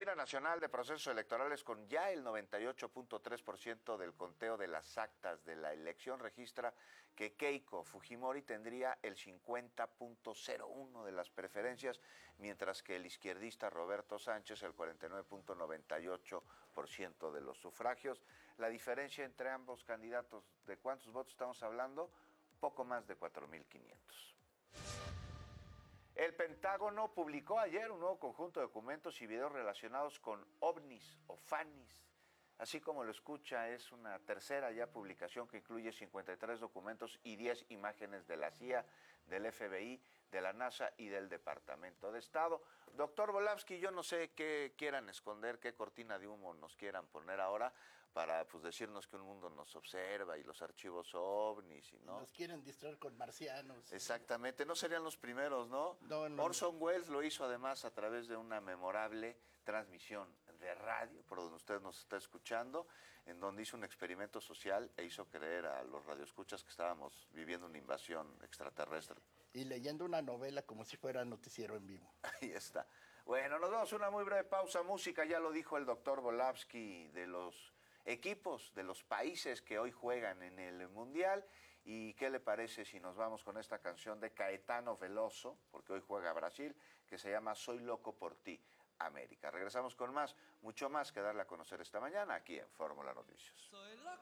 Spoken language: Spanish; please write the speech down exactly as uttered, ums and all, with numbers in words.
Oficina Nacional de Procesos Electorales, con ya el noventa y ocho punto tres por ciento del conteo de las actas de la elección, registra que Keiko Fujimori tendría el cincuenta punto cero uno de las preferencias, mientras que el izquierdista Roberto Sánchez el cuarenta y nueve punto noventa y ocho por ciento de los sufragios. La diferencia entre ambos candidatos, ¿de cuántos votos estamos hablando? Poco más de cuatro mil quinientos. El Pentágono publicó ayer un nuevo conjunto de documentos y videos relacionados con ovnis o fanis. Así como lo escucha, es una tercera ya publicación que incluye cincuenta y tres documentos y diez imágenes de la C I A, del F B I, de la NASA y del Departamento de Estado. Doctor Volavsky, yo no sé qué quieran esconder, qué cortina de humo nos quieran poner ahora para pues decirnos que un mundo nos observa y los archivos ovnis, y ¿no? Nos quieren distraer con marcianos. Exactamente, no serían los primeros, ¿no? No, no, Orson no. Welles lo hizo además a través de una memorable transmisión de radio, por donde usted nos está escuchando, en donde hizo un experimento social e hizo creer a los radioescuchas que estábamos viviendo una invasión extraterrestre. Y leyendo una novela como si fuera noticiero en vivo. Ahí está. Bueno, nos vamos a una muy breve pausa. Música, ya lo dijo el doctor Volavsky, de los equipos, de los países que hoy juegan en el Mundial. ¿Y qué le parece si nos vamos con esta canción de Caetano Veloso, porque hoy juega Brasil, que se llama Soy loco por ti, América? Regresamos con más, mucho más que darle a conocer esta mañana aquí en Fórmula Noticias.